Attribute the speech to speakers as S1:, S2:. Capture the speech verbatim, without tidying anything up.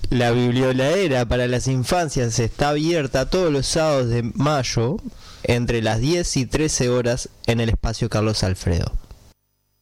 S1: La biblioladera para las infancias está abierta todos los sábados de mayo entre las diez y trece horas en el espacio Carlos Alfredo.